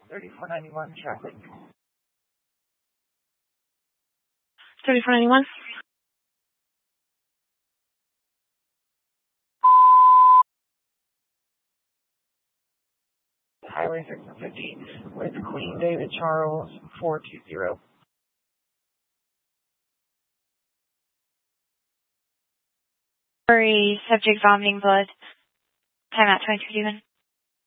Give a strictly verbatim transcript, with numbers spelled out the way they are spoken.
thirty-four ninety-one traffic. thirty-four ninety-one. Highway six fifty with Queen David Charles four two zero. Sorry, subject vomiting blood. Time out twenty-two even.